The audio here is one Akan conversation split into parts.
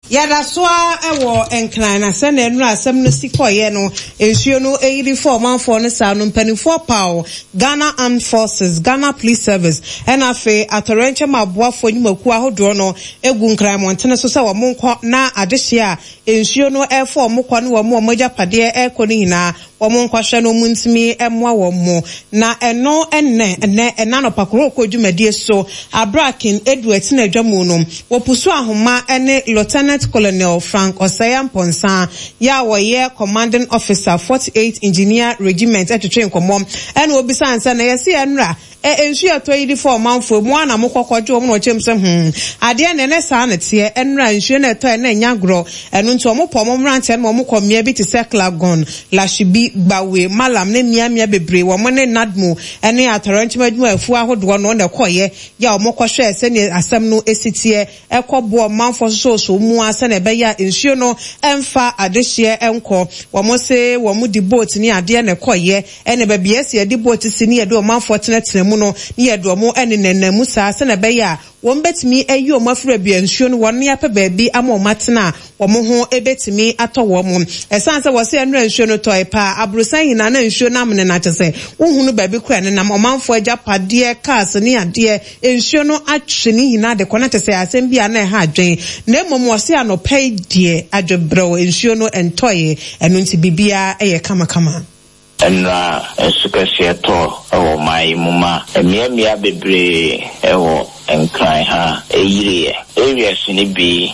Yadaswa ewo enkran na se na enu asem no sikoye no ensuo no eyiri for manfo no sa no mpanifo paw Ghana Armed Forces, Ghana Police Service and afe atorenche maboafo nyumaku ahodo no egu nkran montene so se wo monko na adehye a ensuo no efo mokwa no wo moja pade ekoni hina wo monko hwe no muntimi emwa wo mo na eno ena no pakoro ko dwumadie so abrakin Edward na adwamu no wo pusu ahoma ene Lieutenant Colonel Frank Osaya Ponsa ya woye commanding officer 48 Engineer Regiment etwetwe nkomo ene obisa ansa na yesi enra ensu atoyidi for manfo mu ana mokokwaje omo no chem se ade ne saa na tie enra ensu na eto na nyagro enu nto omo pomo mrante na omo komia bi te Seclagon Lashibi Bawe Malam ne miamia bebre wo mo ne Nadmo ene atoranchi madmu afu ahodo no na koye ya omo kohwe se ne asem no esitie ekobo manfo so mu asa na be ya ensu no emfa adehye enko wo mo se wo mu di boat ni ade na koye ene be biese di boat si ni ade o manfo tenetene mu no ni yedomo ene nenamu saa se na be ya won betimi ayi o mafura bia nsuo no won ya pe baabi ama o matena wo mo ho ebetimi atowo mo esanse wo se enra nsuo no toy pa abrusan hina na nsuo na amne na chese wohunu baabi kura ne nam o manfo agapade cars ni ade nsuo no atwe ni hina de kona chese asem bia na ha adwen na emom wo se anopai die adwebro nsuo no entoye enu nti bibia eye kama enra esukasieto ewo mai muma emiamia bebre ewo enkran ha eyire areas ni bi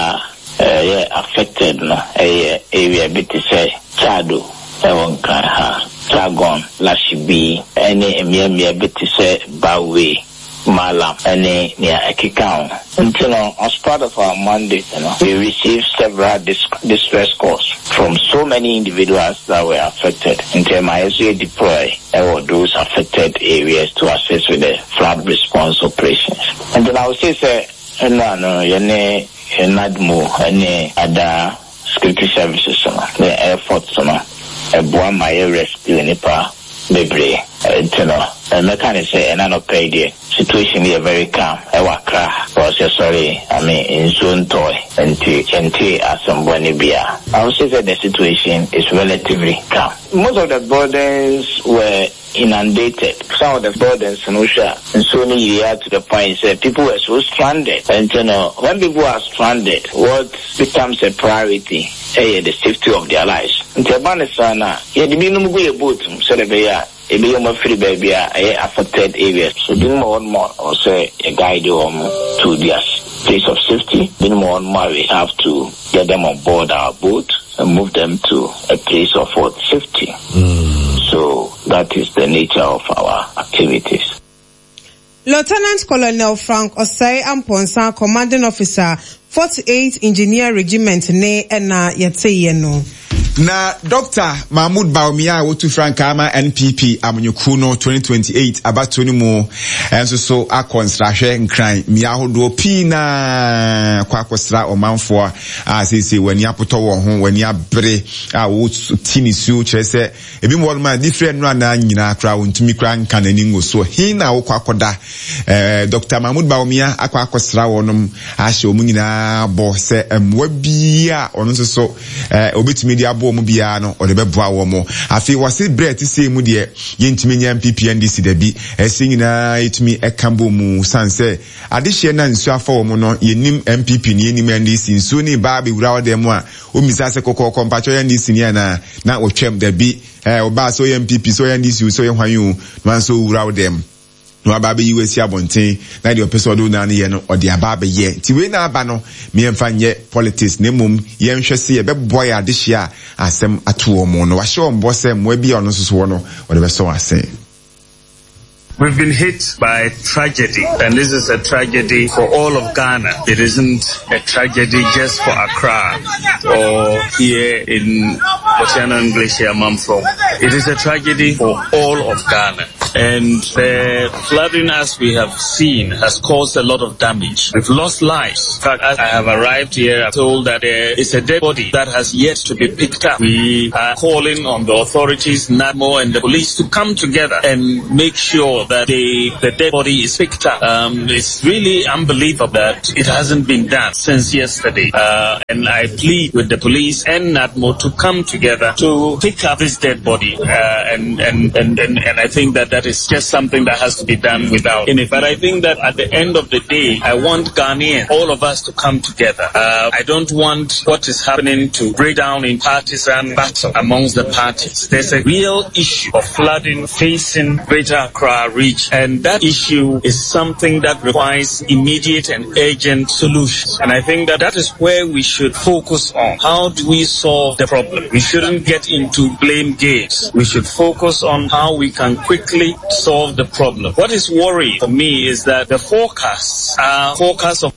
affected no area bit say Chado ewo enkran ha Dragon Lashibi ene emiamia bit say Bawe Malam ene near Ekikao. Until as part of our mandate, we received several distress calls from so many individuals that were affected. Until my SUA deploy those affected areas to assist with the flood response operations. And then I would say, yene Nadmo, any other security services, the Air Force, a my rescue nipa bebre, and mechanic say, and I not pay the situation here very calm. In zone toy and as somebody beer. I would say that the situation is relatively calm. Most of the burdens were inundated. Some of the burdens and so near to the point that people were so stranded. And when people are stranded, what becomes a priority? The safety of their lives. Until Banisana, you had been a boat, so the free baby affected areas. So do more and more or say a guide to their place of safety. Then more and more we have to get them on board our boat and move them to a place of safety. So that is the nature of our activities. Lieutenant Colonel Frank Osai Amponsa, Commanding Officer 48 Engineer Regiment ne ena yetse no. Na Dr. Mahmoud Baumia wotu Frankama NPP amunyoku no 2028 abatoni mu enso so akonsrahwe nkran miahodo pi na kwakosra omanfo asisi wani apoto wo ho wani abre wo tinisu kyerese ebi mo ma different no na nyina akra wontumi kra nkan ani ngoso hi na wo kwakoda Dr. Mahmoud Baumia akwakosra wonom ahye omunyina bo se emwa bia ono so obetumi dia bo mu bia no o de beboa wo mo afi wase bread say mu de yentimi nya MPPNDC da bi esi nyina yetumi ekambo mu sanse adehye na nsu afa wo mo no yenim MPP ni yenim NDC nsu ni ba be wura wo de mo a o misa se kokoko mpacho NDC ni na o twem da bi o ba so MPP so NDC so ye hwanyu man so wura wo dem no aba be yiwesi abonten na de episode na ne ye no o de aba be ye ti we na aba no me emfa nye politics ne mum ye nhwese ye be boy adehye a asem atuo mo no wa hye ombo se mo bi ono so no o de be so ase. We've been hit by a tragedy, and this is a tragedy for all of Ghana. It isn't a tragedy just for Accra or here in Oceano English, where I'm from. It is a tragedy for all of Ghana. And the flooding, as we have seen, has caused a lot of damage. We've lost lives. In fact, as I have arrived here, I'm told that there is a dead body that has yet to be picked up. We are calling on the authorities, NADMO and the police to come together and make sure that the dead body is picked up. It's really unbelievable that it hasn't been done since yesterday. And I plead with the police and NADMO to come together to pick up this dead body. And I think that is just something that has to be done without any. But I think that at the end of the day, I want Ghanaians, all of us, to come together. I don't want what is happening to break down in partisan battle amongst the parties. There's a real issue of flooding facing Greater Accra region, and that issue is something that requires immediate and urgent solutions. And I think that is where we should focus on. How do we solve the problem? We shouldn't get into blame games. We should focus on how we can quickly solve the problem. What is worrying for me is that the forecasts are forecasts of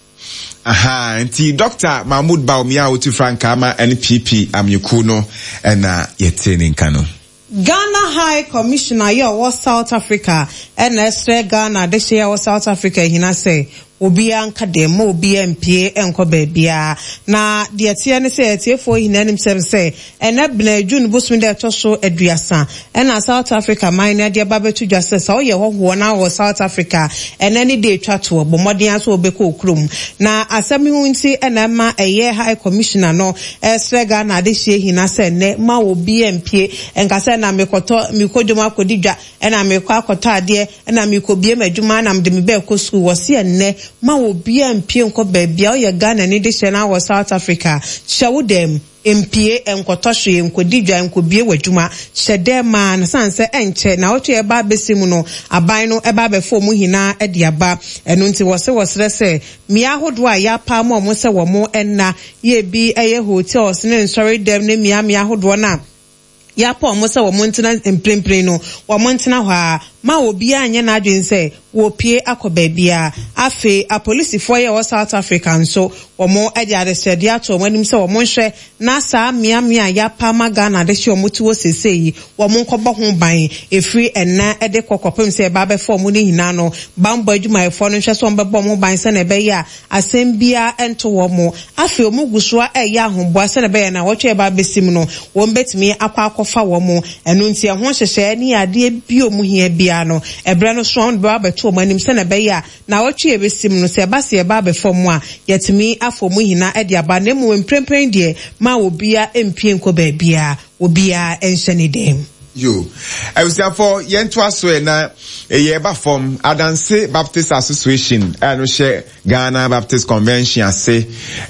Nti Dr. Mahmoud Bawumia Otu Frankama NPP Amyukuno ena yetene nkano. Ghana High Commissioner yo South Africa and Estre Ghana de share South Africa hina say obi anka dem obi MPA enko baabia na de tie ne say tie fo hinanim say enabna June busumi de toso aduasa na South Africa mine de babetu dwase say oye ho na wo South Africa enani de twa to bomodin aso obeko okrum na asemi hu nti na ma eye High Commissioner no Estre Ghana de share hina say ne ma obi MPA enka say na mikodwuma akodidwa na mekọ akọtọ ade na mekobie madwuma na mde mebe ko school wose enne ma obi ampie nko baabia o ye Ghana ni de hye na wo South Africa hyewo dem MPA enkoto hwe enkodidwa enkobie wadwuma hyede ma na sanse enche na oto e ba besimu no aban no e ba befo mu hina e de aba eno nti wose se mi ahodo a ya pa mo mo se wo mo enna ye bi eye hotels ne nsori dem ne mi ahodo na ya pa mo se wo mo ntina emprempren no wo mo ntina hɔ a ma obi anya na adwen se wo pie akoba bia afi a police for ye South Africa nso wo mo e dia resede ato mo anim se wo mo hwɛ na saa mia ya pa ma Ghana de hye mo tuwo sesei wo mo nkɔbɔ ho ban efiri enna e de kokopem se ba be fo mo ne hina no bambo adwuma e fo no hwɛ so mbɛbɔ mo ban se na be ya asɛm bia ento wo mo afi o mo gusoa e ya ahomboa se na be ya na wo twa ba besim no wo mbetimi akwa akɔfa wo mo eno nti e ho hyehyɛ ne ade bio mu hia bia no ebra no so on ba beto mo anim se na be ya na wo twa besim no se ba se ba be fo mo a yetimi afo mo hina e de aba na mu emprempren de ma obia empie nko ba bia obia enhyene dem yo I was therefore yento aso na ye ba form Adanse Baptist Association and share Ghana Baptist Convention ase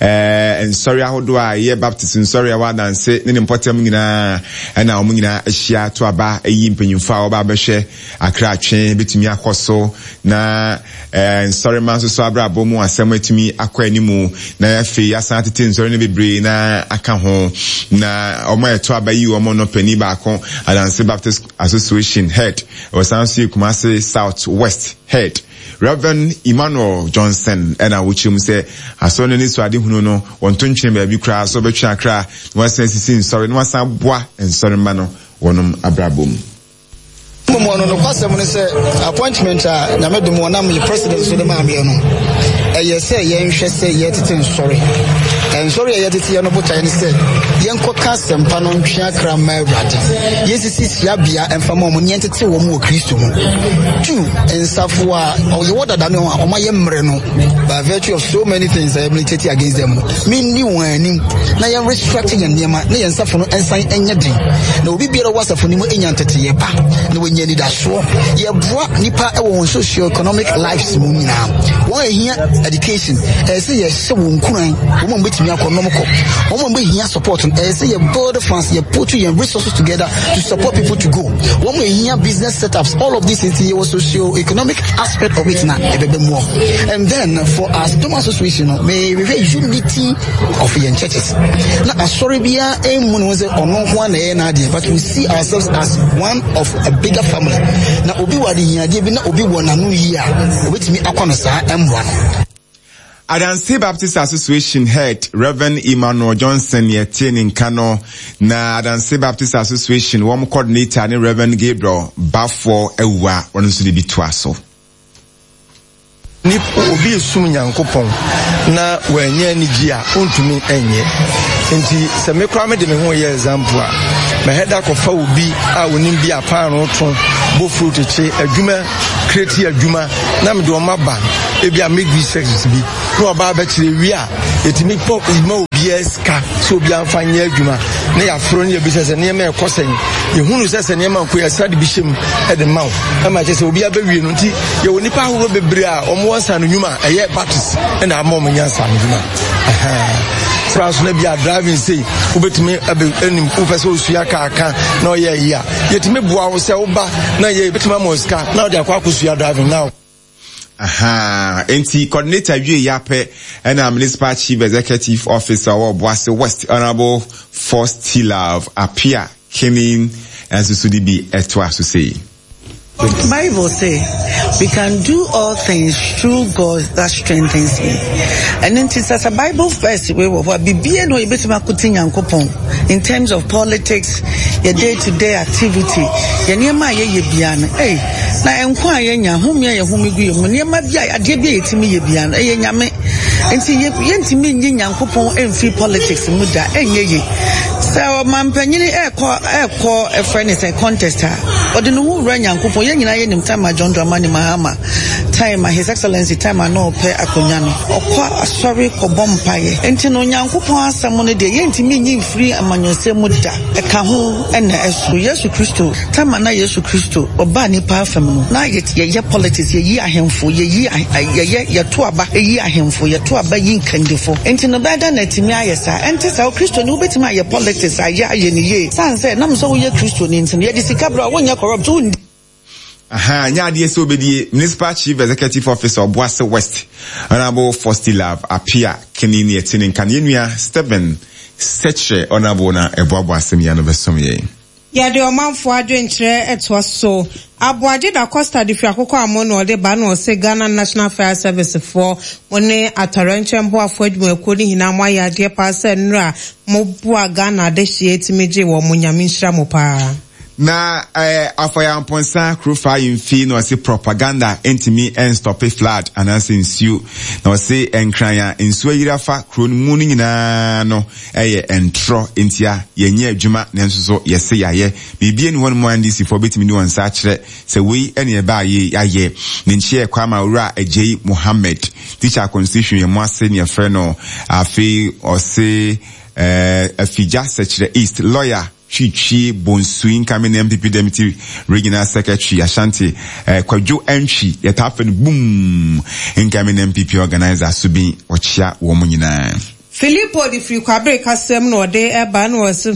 and sorry ahodo a ye Baptist sorry Adanse ne importem nyina na omu nyina ahia to aba eyi mpanyimfa oba ba hwe Accra atwe betumi akoso na sorry man so abrabo mu asem atumi akwanimu na afi asantete sorry ne bebre na aka ho na omo eto aba yi omo no pani ba akon Adanse Baptist Association head or Sansi Kumasi South West head Reverend Emmanuel Johnson and I which him say asone ni so ade hunu no wonto ntwe ba bi kra so betwa kra no sense sorry no san boa en sorry ma no wonum abrabom mo no kwasem ne se appointment a na medum wona me president so de ma me no eye se ye nhwe se ye tete sorry and sorry ye tete ye no botai ne se ye nkoka sempa no ntwe akra ma awrade yesisi sia bia emfa mo mo nye tete wo mu Kristo mu two ensafo a ye wodada no a omaye mre no by virtue of so many things I military against them me ni wanim na ye restructuring ye niema na ye nsafo no ensan enye din na obi biara wasafo ni mu enya tete ye ba na we nyani da so ye bua nipa e wo socio economic lives mu nyina wo ehia education say ye hye wo nkuran wo mo betimi akonom ko wo mo ehia support say ye build funds ye put your resources together to support people to go wo mo ehia business setups all of this is ye socio economic aspect of it na ebebe more and then for us Thomas Association may we unity of your churches na asori bia emu no say ono ho na ye na ade but we see ourselves as one of a bigger family na obi wadi hiade bi na obi wona no yi a obetimi akwa no saa emwa no Adanse Baptist Association head Reverend Emmanuel Johnson yetini nkano na Adanse Baptist Association wɔn coordinator ne Reverend Gabriel Bafo ewa wɔn nso de bi to aso. Ni obi esum Nyankopɔn na wɔanyɛ ni gia ontumi enye. Nti sɛ me kra me de me ho yɛ example a me heda kɔfa obi a wonim bi apano ton bo fruit che adwuma create adwuma na me de o maba ebi a make sex bi no ba ba kire wi a etimi pop ma obi eska so obi amfa nya adwuma na ya fro ne bi sɛ ne ma ekosen ehunu sɛ ne ma ko ya sade bi hyem e de maw e ma kyɛ sɛ obi abawie no nti ye woni pa horo bebre a omo wansa no nwuma ɛyɛ battles e na ama omo nyansa no nwuma France na bia driving say ubetimi enim upese osua kaka na oye ya yetimi boa wo se oba na ye betima moska na ode akwa akosua driving now. Enti coordinator wie yape and municipal chief executive officer of Boase West Honorable Faustilove appear coming as the be etwa to say. The Bible say we can do all things through God that strengthens me. And then it says a Bible verse we will be no in terms of politics, your day-to-day activity. Your niema ye biana. Hey, na enkwa yenya hum ya humi gu mu niema bia ade bia yetimi ye biana. Ye nyame. Enti ye yentimi nyi Nyankopɔn emfi politics mu da enye ye. So mampanyini ekɔ a friend is a contester. Odi no hu ra Nyankopɔn ye nyina ye nim time John Dramani Mahama. Time His Excellency time no pe akonya no. Okɔ asɔre kɔbɔ mpaye. Enti no Nyankopɔn asɛm no de ye ntimi nyi free amanyɔsɛ mu da. Eka ho ɛna ɛso Yesu Kristo. Time na Yesu Kristo oba ni pa afam no. Na ye politics ye yi ahemfo ye to aba ye ahemfo ye to aba yi nkandefo. Enti no bada na timi ayesa. Enti sa Kristo ni obetimi aye politics aye ni ye. San say na mso ye Kristo ni ntimi ye di sika bra wonya corrupt undi. Nyadi so obedi municipal chief executive officer of Boase West Honorable Faustilove appear kenini etinin kanyenua Stephen Seche Honorable na eboabo asemi no besom ye. Ya de omanfo adwenkyere eto so Aboaje da Costa de Fiakoko amono de ba no se Ghana National Fire Service for one ataranche mboafo adwuma ekodi hina moya de pa se nra mo bua Ghana de hie timeje wo munyame nhira mo pa. Na afaya mponsa krufa yimfi no se propaganda entimi en stop flood ananse nsiu no se enkranya nsuo yirafa kro mu nyina no entro entia yenye adwuma nenso so yese yaye bibie ni won mo andisi for betimi ni won sa kire se we ene ba ye yaye ne nchie kwama ura Ajay Muhammad teacher constitution ye mo ase ne frɛ no afi ose afija sekire east lawyer Chichi Bonsuin coming MPP Deputy Regional Secretary Ashanti Kwajo Entry yetafen boom incoming MPP organizer Subi Ochia Womunina. Filippo di free kwabre kasem no de eba no was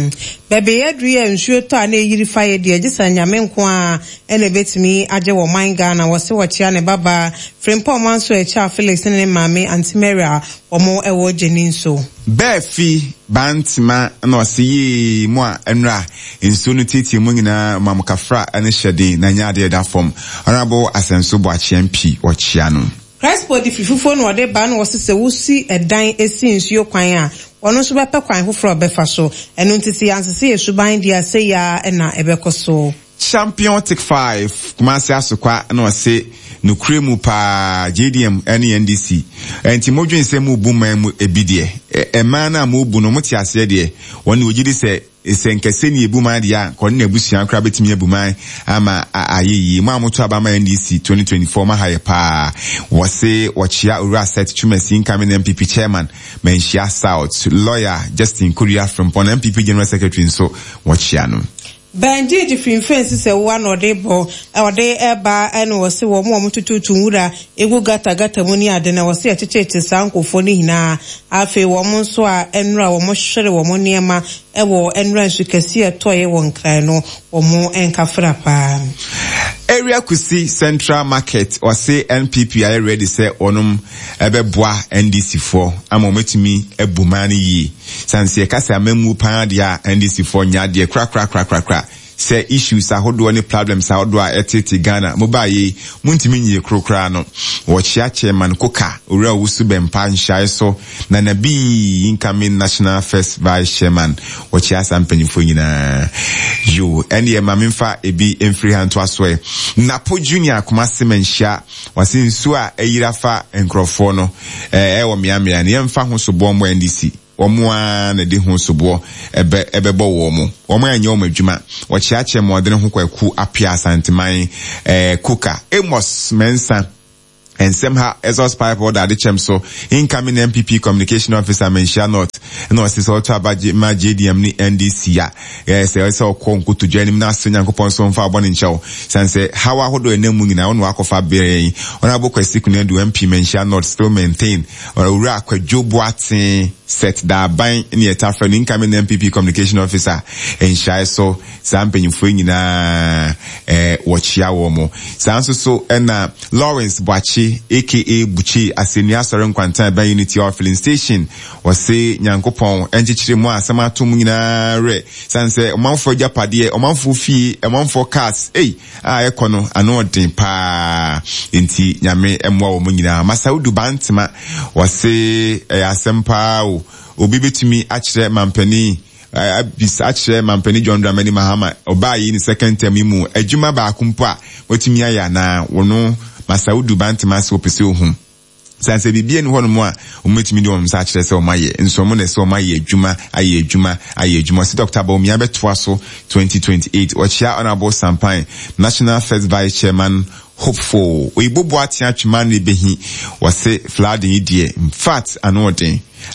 bebe yedri ensuo to ana yiri fire de agisa nyame nko a ene betimi age wo man Ghana wose wochia ne baba Frimpom manso e cha Felix ne mame Antimeria omo ewo jenin so Befi bantima no siyi mo a enra ensuo no titi mu nyina mamukafra ane hyede na nyaade da form honorable Asenso Boachi MP ochia no Crespo di fifufo no de ba no wose se wusi edan esi nsuo kwan a wono so bepe kwan hofro befa so eno ntisi ansese yesuban dia se ya na ebekoso Champion Tick 5 kumasi asokwa na wose no kremu pa JDM ene NDC enti modwen se mu buma mu ebidie ema na mu bu no moti ase de woni ogidi se esenkese ni ebuma de a kon na ebusuan kra betimi ebuma ama ayeyi mu amoto abama NDC 2024 ma haye pa wose wochia ura set chumasi incoming MPP chairman Menchia South lawyer Justin Kuria from Pon MPP general secretary so wochia no Banji di finfensi se one ode eba eno wose wo mo tututu nwura egu gata muni ade na wose echeche sankofo ni hina afi wo mo nso a enra wo mo hwere wo mo niema ewo enra nsu kesi etoye wo nkran no wo mo enkafra pa Area Kusi Central Market or say NPP are ready say onum ebeboa NDC4 amometimi ebumani yi sanse kasa memu pan dia NDC4 nya de kra say issues ahodo any problems ahodo a etete Ghana mobile muntimi nyi krokra no wo chairman Koka ura wusu bempa nhyae so na nabi incoming national first vice chairman wo chia sampanyfo nyina yo ene e mamemfa ebi emfree hanto asoe Napo Junior Kumasi menhia wase nsu a eyirafa enkrofo no wo miamia ne yemfa ho so bombo NDC omoa na de ho sobo ebebo wo mo omo anya o madwuma wo chiache modene ho kwaku apia santeman Koka Amos Mensa and somehow exhaust pipe order the chem so incoming MPP communication officer mention not no is also about my JDM ni NDC ya yes also konku to join him na Nyankopon so mfa abon nchew sense how ahodo enemu nyina wonu akofa bere ona bokwasi kunu do MP mention not still maintain or ura akwadwobu aten set da ban ni etafa ni incoming MPP communication officer enhyae so sampanyfo nyina wochia wo mo sanso so na Lawrence Bwachi aka Buchi Asenua Soren Kwantan by Unity of Filling Station was say Nyankopon enchichire mu asema atom nyina re sanse omanfo japade omanfo fie omanfo cars ekono ano den pa enti nyame emwa wo mu nyina Masaudu Bantima was say asempa obi betumi akire mampani bis akire mampani John Dramani Mahama obayi ni second term mu adwuma ba akumpo a watumi aya na wono Masaudu Bantima so pese ohum sanse bibie ni hono mu a umetimi de omsa akire se omaye nso mo na se omaye adwuma aye adwuma si Dr. Bawumia betwa so 2028 ochia honorable Sampan National First Vice Chairman hopeful oibobo atia twema ne behi wase flooding idie in fact anodin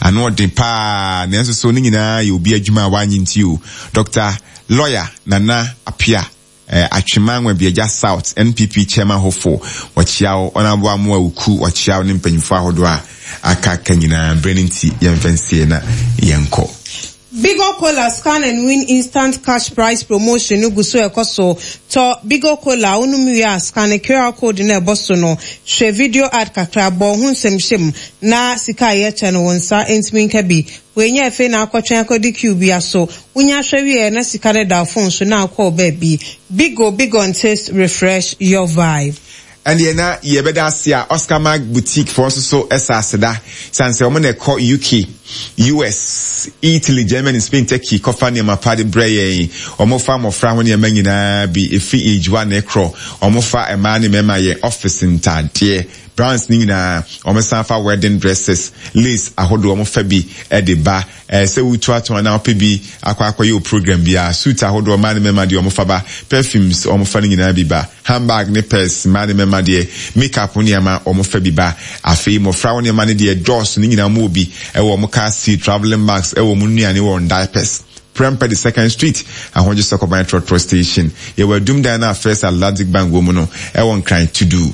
pa nenso so ni nyina ye obi adwuma wanyi ntio Dr. Lawyer Nana Apia atwemanwe biaja South NPP chairman hopeful wachiao onabo amwa uku wachiao ne mpanyimfo ahodo a aka kanyina brenenti yemfensie na yenko Bigo Cola scan and win instant cash prize promotion uguso ekoso to Bigo Cola unumuya scan QR code na eboso no hwe video ad kakra bo hu nsem na sika ye channel wonsa entmin kabi wenye efe na akotwen akodi QB aso unya hwe na sika na da phone so na akọ baby Bigo and taste refresh your vibe. And yena yebeda asia Oscar Mag boutique for so esaseda sanse omo na call UK US Italy Germany Spain Turkey kofani mapade breye omo fa mofra ho ne manyina bi efi age 1 ekro omo fa ema ne mema ye office ntade brands ni na omo sanfa wedding dresses lace ahodo omo fa bi edeba se wutu ato na opebi akwa yo program bia suit ahodo omo ne mema de omo fa ba perfumes omo fa ni na bi ba handbag ne purse ma ne mema de makeup ni ama omo fa bi ba afei mofra ho ne ma ne de doors ni na mo bi ewo mo car seat traveling bags ewo mo nuane won diapers Prempeh the 2nd Street and when you talk about Trotro Station you were doomed down at first Atlantic Bank woman everyone crying to do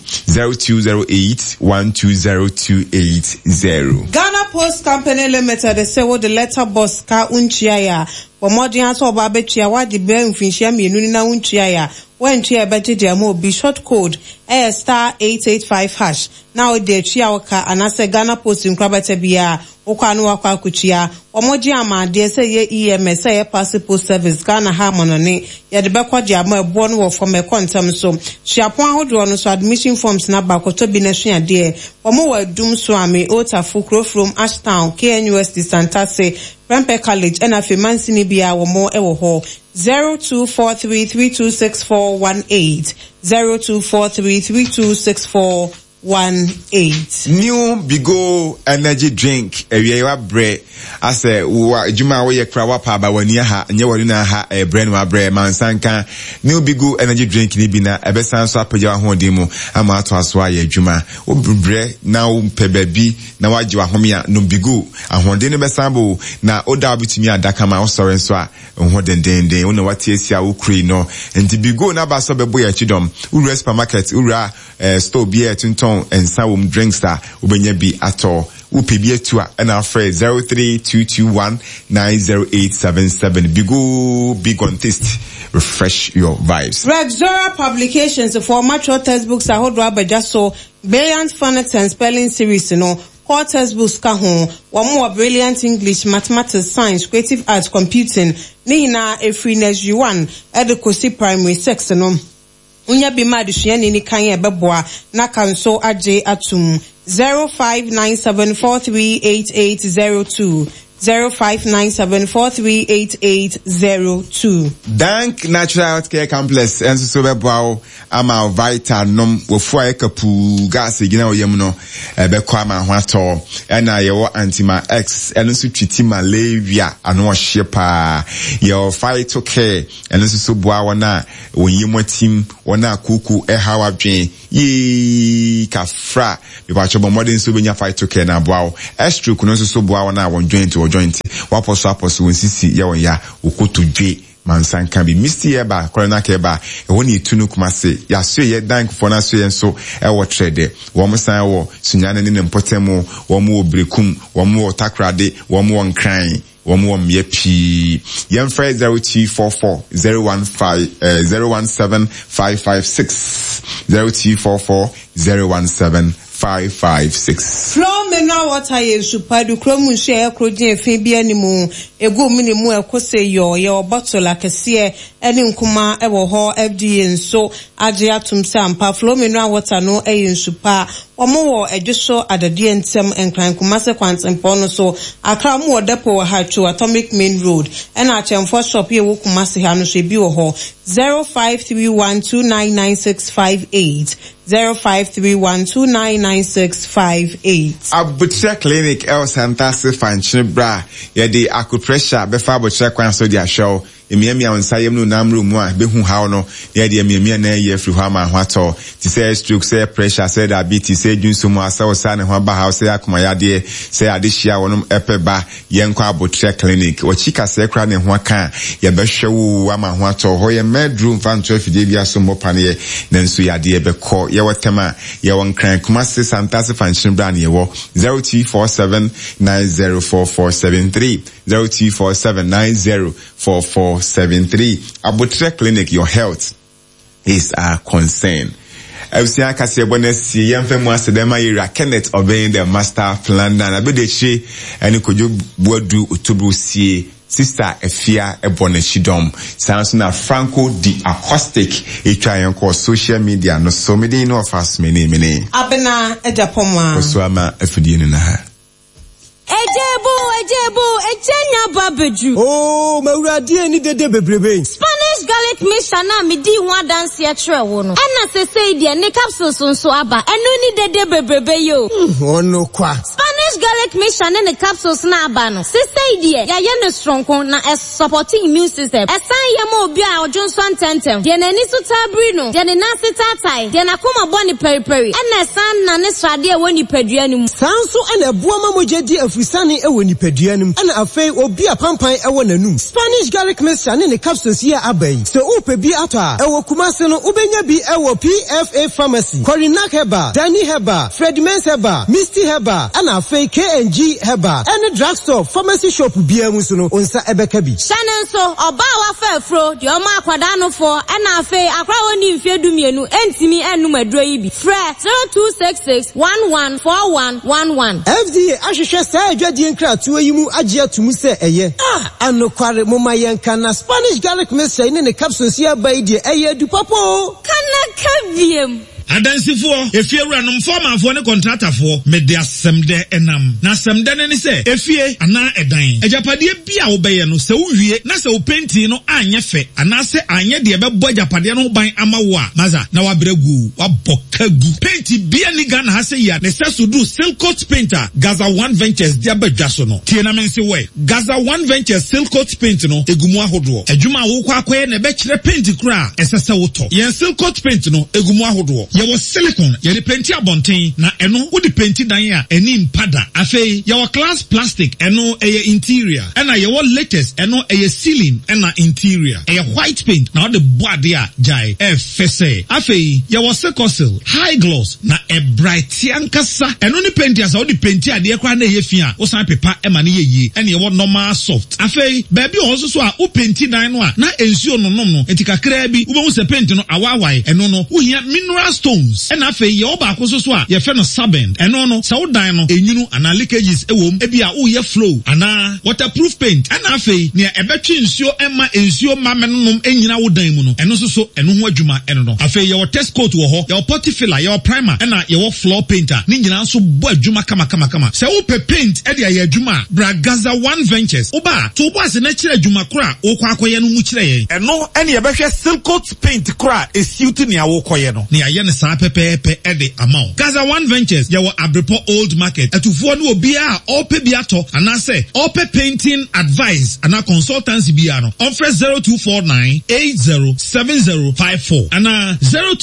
0208-120-280 Ghana Post Company Limited they say what the letter boss ka unchiaya for modern aso oba betia wa di be mfinhia mienu ni na unchiaya when chia beje dia mo be short code *885# now the chia waka anase Ghana Post nkrabata bia okwanu wakwa akuchia omoji amade se ye EMS ye passport service Ghana ha monone ye de bekwa dia mo ebo no for me kontam so chiapon ahodo no so admission forms na bakoto bi na hwe ade omo wa dum so ame otafukro from Ashtown KNUST Santase Prempeh College and afi mansini bia wo mo ewo ho 0243326418 0243326418 New Bigo energy drink ewiwa bre ase wa juma wo ye kra wa pa ba wani ha nye wani na ha bre no bre mansanka New Bigo energy drink ni bi na ebesan so apagya ho de mu ama ato aso aye juma wo bre na wo pebabi na waje wa homia no Bigo ahonde ne besambo na oda bitumi adaka ma osore nso a ho dendenden wo na watie sia wo kri no enti Bigo na ba so bebo ya chidom ura supermarket ura store bi etinton and some drinks that ubenya bi ato upibie tua and our phrase 0322190877 big on taste refresh your vibes. Rexora Publications for mature textbooks ahodo abeja so brilliant phonics and spelling series no core textbooks ka ho, wɔn brilliant English, mathematics, science, creative arts, computing, ne hina efiri nursery 1 edukosi primary 6 no. Unya bima adusuani ni kan ye beboa na kanso aje atum 0597438802 0597438802. Dank Natural Healthcare Complex enso so beboa ama Vita nom wofua ekapu gas gina oyem no ebekwa ama ho ato na ye wo Antima X enso twiti malaria ano ohye pa ye Phytocare enso so boa wona oyimotim wona kuku ehawa dwen yi kafra be ba chobo modern so benya Phytocare na boa extra kuno so boa wona won joint waposo wonsisi ya wonya okotodwe mansanka bi Misty Eba Corona Keba woni tunu kumase ya so ye dank for na so yenso e wo trade wo msan wo sunyane ne mpotemu wo mu obrekum wo mu takrade wo mu nkran wo mu myepi yemfra 0244 015 017556 0244 017556. Flow mineral water ye supadu kromu share krojin fin bi animu egu mini mu ekose yo bottle akese eni nkuma ewo ho FDA nso age atum sampa flow mineral water no eyin supa omo wo edwoso adade ntem enkran kumase kwantempo no so akra mu odepo ha chu Atomic Main Road ena achemfo shop ye wo kumase ha no so bi wo ho 0531299658 0531299658. Abutia Clinic El Santa Se Fanchine Bra yedi acupressure befa abutia kwan so dia show emiamia onsayem no namru mu a behu hawo no yedi emiamia na ye free ho ama ho ato ti say stroke say pressure say diabetes say dunso mu asa o sa ne ho ba house say akoma yade say adehia wonum epeba yenkwa Abutia Clinic o chika say kra ne ho aka ye behwewu ama ho ato ho ye bedroom fan 12 de bia so mo pane nanso yade beko ye wotema ye won kran kumase Santase Fanchine Bra ne ye wo 0247904473 0247904473. Abutia Clinic, your health is our concern. Evsia kase bonesi yemfe mu asedema yira Kenneth obeying the master plan na bedechi eni kojo bodu otobusie Sister Efia Ebonechidom sounds na Franco the Acoustic etwa social media no so many no fast many abena ejapoma osuama efudie ni na ha Ejebu, ejenya babeju. Oh, mawurade ani dede bebrebe. Spanish garlic mixture na me di ho dance ye tre wo no. Ena se say de ne capsules nso aba. Eno ni dede bebrebe yo. Ono kwa. Spanish garlic mixture ne capsules na aba no. Se say de ya ye no strong na supporting immune system. Esan ye ma obi a ojonso antentem. De na ni so tabri no. De na sitatai. De na koma boni periperi. Ena esan na ne srade e woni padua ni mu. Sanso ena buo ma mogedi afusane e woni padua ni mu. Ena afei obi a pampan e wo nanum. Spanish garlic mixture ne capsules here abai. Se upe bi ata e wo Kumase no ubenya bi e wo PFA Pharmacy, Corinac Heba, Danny Heba, Fredmans Heba, Misty Heba, ana afei KNG Heba. Any drugstore pharmacy shop bia mu so no onsa ebeka bi. Shanen so oba wa fefro de o ma akwada no fo ana afei akwa woni mfie dumienu entimi enum aduro yi bi. Frɛ 0266114111. FDA ahwehwɛ saa adwadie nkratoa yi mu agye atumu sɛ ɛyɛ. Anokware moma yenka na Spanish garlic mixture ne ne capsules ya bai de ɛyɛ du papo. Kana kabiem. Adansifo efie wuranom foremanfo ne contractorfo me de asemde enam na asemde ne se efie ana edan ejapade bia wo beye no se uwie na se openti no anye fe ana se anye de bebo ejapade no ban ama wo a maza na wabregu wabokagu painti bia ni Ghana ha se ya ne se sudu Silcoat painter Gaza One Ventures dia badwaso no tie na mense we Gaza One Ventures Silcoat paint no egumu ahodo adwuma wo kwa akoye na be kire paint kura esese woto yen Silcoat paint no egumu ahodo yawo silicone yɛ de penti abonten na ɛno wo de penti dan a ɛni mpada afei yawo glass plastic ɛno ɛyɛ interior ɛna yawo latest ɛno ɛyɛ ceiling ɛna interior ɛyɛ white paint na wo de boade a jai ɛfɛsɛ afei yawo secosil high gloss na bright ankasa ɛno ne penti asa wo de penti adeɛ kra na ɛyɛ fi a wo san pepa ɛma ne yɛ yie ɛna yawo normal soft afei baabi o so a wo penti dan no a na ensuo no nom no enti kakra bi wo be hu se penti no awawai ɛno no wo hia minerals stones and afe ye oba akoso so a ye fe no sabend eno no sa wodan no enyunu ana leakages ewom ebi a wo ye flow ana waterproof paint and afe ne ebetwe nsuo emma ensuo mamennom enyina wodan mu no eno so eno ho adwuma eno no afe ye test coat wo ho ye potty filler ye primer ena ye floor painter ni nyina so bo adwuma kama se wo pe paint e de ye adwuma Bragaza One Ventures oba to bo ase na kire adwuma kora wo kwa akoye no mu kire ye eno ene ye behwe silcoat paint kora esiuti ne awo koye no ne aye ne sa pepepe e de amount Gaza One Ventures ye wo Abrepo Old Market atufo no obi a ope bi ato ana se ope painting advice ana consultancy bi ano offer 0249807054 ana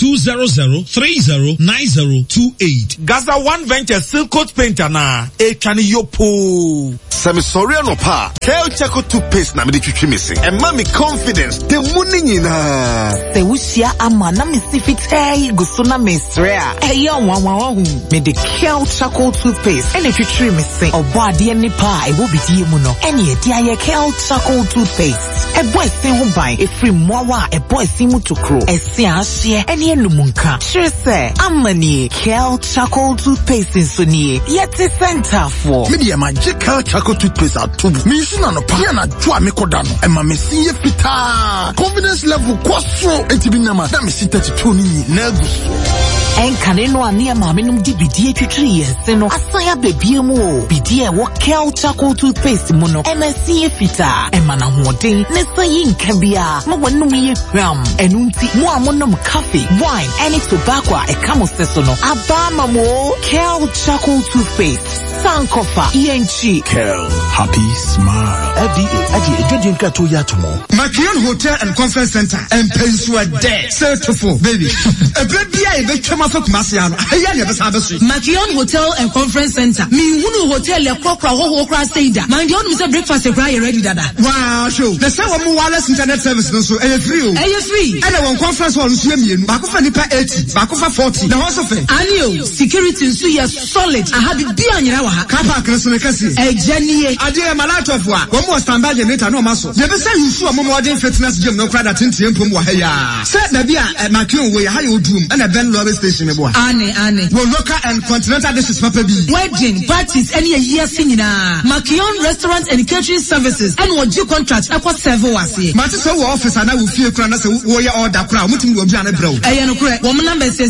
0200309028 Gaza One Ventures Silcoat Painter na etwane yopo Semi sorry no pa Kel Chaco toothpaste na me de twitwi missing and mommy confidence the money nyina se wusia ama na me sifitay gusuna mesrea eyo wanwa me de Kel Chaco toothpaste and twitwi missing obo ade ni pa e wo bidie mu no ene e dia ye Kel Chaco toothpaste e boy sin ho ban e free mowa e boy sin mu tokro e si ahye ene enumunka sure say amani Kel Chaco toothpaste so nie yet center for media magical Chaco toothpaste atubu me suna no pa na dwa me koda no e ma me sie fita confidence level kwaso etibinama na me sit 32 ni na guso en kaneno ani ama me num di bidie twitwi yense no asaya bebie mu o bidie wo Kel Chaco toothpaste mu no MSC fita e mana hoden ne sayi nkabia ma wonum ye hwam enunti mo amonom coffee wine any tobacco e kamo seso no abama mo Kel Chaco toothpaste Sankofa ENG Kel happy smile FDA adi edwedin ka to yatomo Makion Hotel and Conference Center and Pensua there certified baby e bia e betwema fa kumase ano aya ne besa beso Makion Hotel and Conference Center mi hunu hotel e kokra ho kra seida man de onu se breakfast e kra ready dada wow show the say wo wireless internet service no so e free o e free and one conference hall so mienu ba ko fa nipa 80 ba ko fa 40 na ho so fe anio security so ya solid aha bi anyira wa ha car park so ne kasi e janie ade malato of wa wo mo standby generator no maso de be say yusu o mo modern fitness gym no kra da tintie mpom wa ha ya say na bia Makion we ha ya odum and Ben Lobby station me boa ane wo local and continental dishes papa bi wedding parties any year nyina Makion restaurant and catering services and wo G contract akwa serve wase mate so wo office ana wo fie kra na se wo ye order kra mutim wo bia na brew no kra wo number is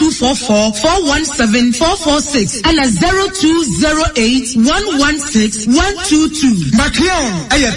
0244417446 and 0208116122 Makion